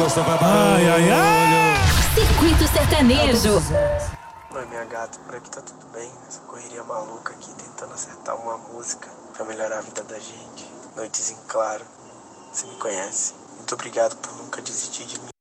gostou, vai barulho. Ai, ai, ai. Circuito Sertanejo. Oi, minha gata, por aqui tá tudo bem. Essa correria maluca aqui, tentando acertar uma música pra melhorar a vida da gente. Noites em claro, você me conhece. Muito obrigado por nunca desistir de mim.